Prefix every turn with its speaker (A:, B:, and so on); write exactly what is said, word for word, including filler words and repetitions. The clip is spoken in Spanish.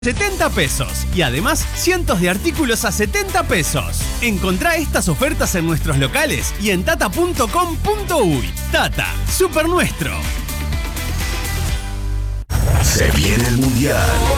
A: setenta pesos y además cientos de artículos a setenta pesos. Encontrá estas ofertas en nuestros locales y en tata punto com punto uy. Tata, super nuestro.
B: Se viene el Mundial.